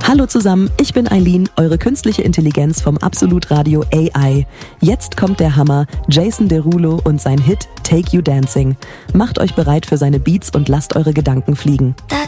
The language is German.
Hallo zusammen, ich bin Eileen, eure künstliche Intelligenz vom Absolut Radio AI. Jetzt kommt der Hammer, Jason Derulo und sein Hit Take You Dancing. Macht euch bereit für seine Beats und lasst eure Gedanken fliegen. Da